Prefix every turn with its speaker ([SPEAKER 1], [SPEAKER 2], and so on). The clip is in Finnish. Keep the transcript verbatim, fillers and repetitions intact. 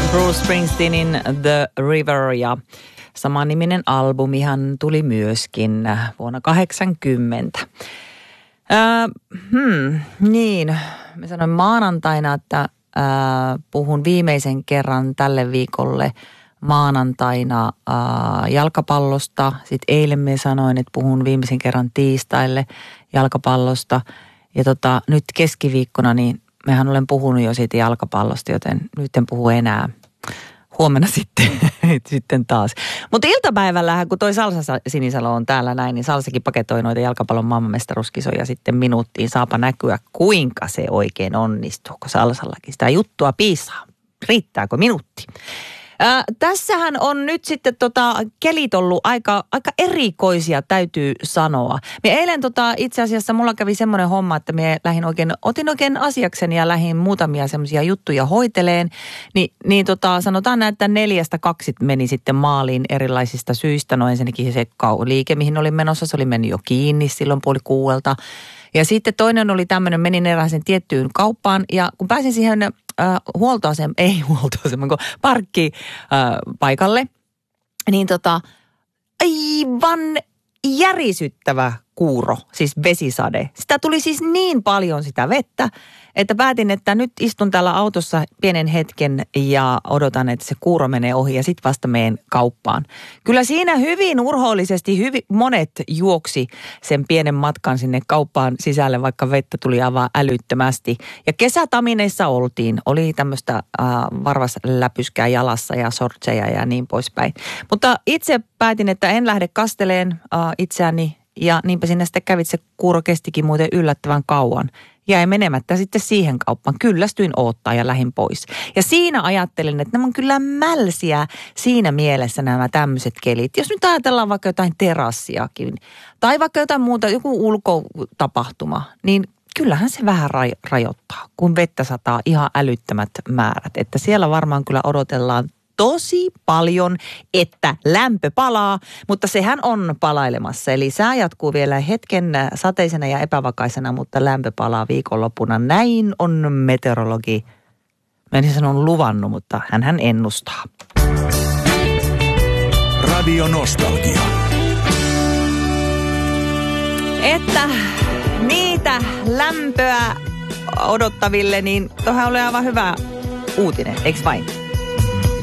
[SPEAKER 1] Bruce Springsteenin The River ja samanniminen albumihan tuli myöskin vuonna kahdeksankymmentä. Äh, hmm, niin, mä sanoin maanantaina, että äh, puhun viimeisen kerran tälle viikolle maanantaina äh, jalkapallosta. Sitten eilen mä sanoin, että puhun viimeisen kerran tiistaille jalkapallosta. Ja tota, nyt keskiviikkona, niin mehän olen puhunut jo siitä jalkapallosta, joten nyt en puhu enää. Huomenna sitten, sitten taas. Mutta iltapäivällähän, kun toi Salsa Sinisalo on täällä näin, niin Salsakin paketoi noita jalkapallon maailmanmestaruuskisoja sitten minuuttiin. Saapa näkyä, kuinka se oikein onnistuu, kun Salsallakin sitä juttua piisaa. Riittääkö minuutti? Äh, tässähän on nyt sitten tota, kelit ollut aika, aika erikoisia, täytyy sanoa. Me eilen tota, itse asiassa mulla kävi semmoinen homma, että me lähdin oikein, otin oikein asiakseni ja lähdin muutamia semmoisia juttuja hoiteleen. Ni, niin tota, sanotaan näin, että neljästä kaksit meni sitten maaliin erilaisista syistä. No ensinnäkin se liike, mihin olin menossa, se oli mennyt jo kiinni silloin puoli kuuelta. Ja sitten toinen oli tämmöinen, menin erääseen tiettyyn kauppaan ja kun pääsin siihen äh, huoltoasem, ei huoltoasem, kun parkkipaikalle, äh, niin tota aivan järisyttävä kuuro, siis vesisade. Sitä tuli siis niin paljon sitä vettä, että päätin, että nyt istun täällä autossa pienen hetken ja odotan, että se kuuro menee ohi ja sitten vasta menen kauppaan. Kyllä siinä hyvin urhoollisesti hyvin monet juoksi sen pienen matkan sinne kauppaan sisälle, vaikka vettä tuli aivan älyttömästi. Ja kesätamineissa oltiin. Oli tämmöistä äh, varvasläpyskää jalassa ja sortseja ja niin poispäin. Mutta itse päätin, että en lähde kasteleen äh, itseäni. Ja niinpä sinne sitten kävit, se kuuro kestikin muuten yllättävän kauan. Jäi menemättä sitten siihen kauppaan. Kyllästyin odottaa ja lähdin pois. Ja siinä ajattelin, että nämä on kyllä mälsiä siinä mielessä nämä tämmöiset kelit. Jos nyt ajatellaan vaikka jotain terassiakin tai vaikka jotain muuta, joku ulkotapahtuma, niin kyllähän se vähän rajoittaa, kun vettä sataa ihan älyttömät määrät. Että siellä varmaan kyllä odotellaan tosi paljon, että lämpö palaa, mutta sehän on palailemassa. Eli sää jatkuu vielä hetken sateisena ja epävakaisena, mutta lämpö palaa viikonloppuna. Näin on meteorologi, mä en sanon luvannut, mutta hänhän ennustaa.
[SPEAKER 2] Radio Nostalgia.
[SPEAKER 1] Että niitä lämpöä odottaville, niin toihan oli aivan hyvä uutinen, eikö vain?